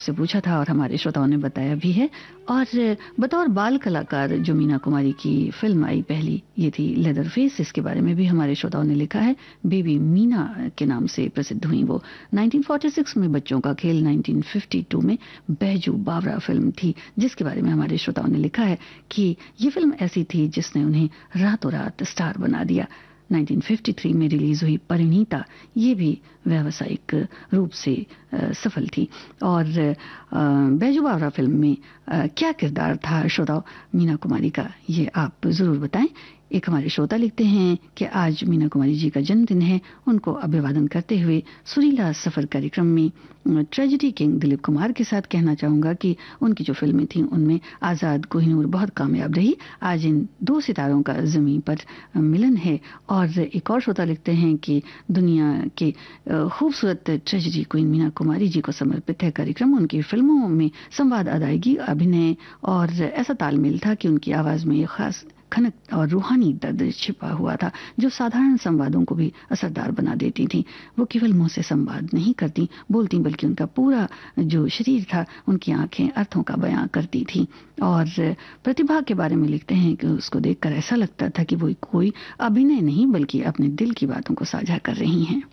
से पूछा था और हमारे श्रोताओं ने बताया भी है। और बतौर बाल कलाकार जो मीना कुमारी की फिल्म आई पहली, ये थी लेदर फेस। इसके बारे में भी हमारे श्रोताओं ने लिखा है, बेबी मीना के नाम से प्रसिद्ध हुई वो। 1946 में बच्चों का खेल, 1952 में बैजू बावरा फिल्म थी, जिसके बारे में हमारे श्रोताओं ने लिखा है कि ये फिल्म ऐसी थी जिसने उन्हें रातों रात स्टार बना दिया। 1953 में रिलीज हुई परिणीता, ये भी व्यावसायिक रूप से सफल थी। और बैजू बावरा फिल्म में क्या किरदार था श्रोताओं मीना कुमारी का, ये आप जरूर बताएं। एक हमारे श्रोता लिखते हैं कि आज मीना कुमारी जी का जन्मदिन है। उनको अभिवादन करते हुए सुरीला सफर कार्यक्रम में ट्रेजेडी किंग दिलीप कुमार के साथ कहना चाहूंगा कि उनकी जो फिल्में थी उनमें आज़ाद, कोहिनूर बहुत कामयाब रही। आज इन दो सितारों का ज़मीन पर मिलन है। और एक और श्रोता लिखते हैं कि दुनिया के खूबसूरत ट्रेजेडी क्वीन मीना कुमारी जी को समर्पित है कार्यक्रम। उनकी फिल्मों में संवाद, अदायगी, अभिनय और ऐसा तालमेल था कि उनकी आवाज़ में एक खास खनक और रूहानी दर्द छिपा हुआ था, जो साधारण संवादों को भी असरदार बना देती थी। वो केवल मुंह से संवाद नहीं करती, बोलती, बल्कि उनका पूरा जो शरीर था, उनकी आंखें अर्थों का बयां करती थी। और प्रतिभा के बारे में लिखते हैं कि उसको देखकर ऐसा लगता था कि वो कोई अभिनय नहीं, बल्कि अपने दिल की बातों को साझा कर रही हैं।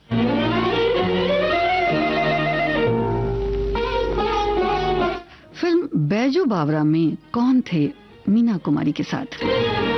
फिल्म बैजू बावरा में कौन थे मीना कुमारी के साथ?